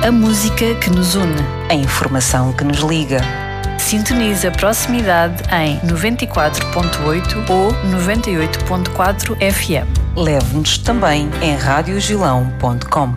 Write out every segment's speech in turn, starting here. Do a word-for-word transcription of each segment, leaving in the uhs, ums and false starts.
A música que nos une. A informação que nos liga. Sintoniza a proximidade em noventa e quatro ponto oito ou noventa e oito ponto quatro F M. Leve-nos também em rádio gilão ponto com.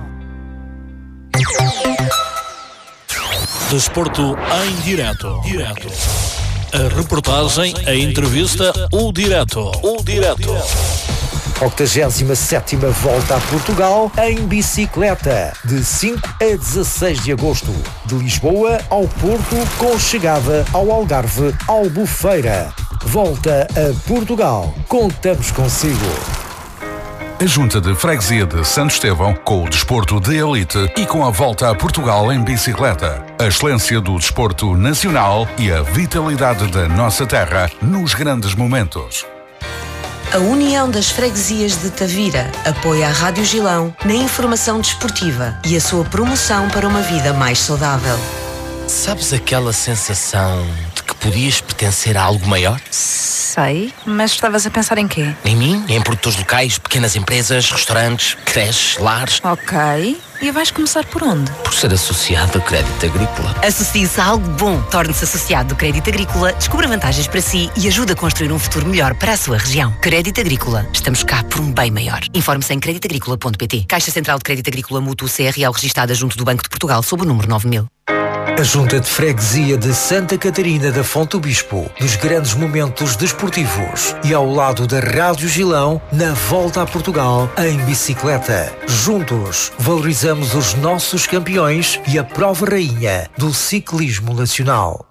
Desporto em direto. Direto. A reportagem, a entrevista, o direto. O direto. octogésima sétima Volta a Portugal em bicicleta, de cinco a dezasseis de agosto, de Lisboa ao Porto, com chegada ao Algarve, Albufeira. Volta a Portugal, contamos consigo. A Junta de Freguesia de Santo Estevão, com o desporto de elite e com a Volta a Portugal em bicicleta. A excelência do desporto nacional e a vitalidade da nossa terra nos grandes momentos. A União das Freguesias de Tavira apoia a Rádio Gilão na informação desportiva e a sua promoção para uma vida mais saudável. Sabes aquela sensação de que podias pertencer a algo maior? Sei, mas estavas a pensar em quê? Em mim, em produtores locais, pequenas empresas, restaurantes, creches, lares. Ok, e vais começar por onde? Por ser associado a Crédito Agrícola. Associe-se a algo bom. Torne-se associado do Crédito Agrícola, descubra vantagens para si e ajude a construir um futuro melhor para a sua região. Crédito Agrícola. Estamos cá por um bem maior. Informe-se em crédito agrícola ponto pt. Caixa Central de Crédito Agrícola Mútuo C R L registada junto do Banco de Portugal sob o número nove mil. A Junta de Freguesia de Santa Catarina da Fonte do Bispo, nos grandes momentos desportivos e ao lado da Rádio Gilão, na Volta a Portugal em bicicleta. Juntos, valorizamos os nossos campeões e a prova rainha do ciclismo nacional.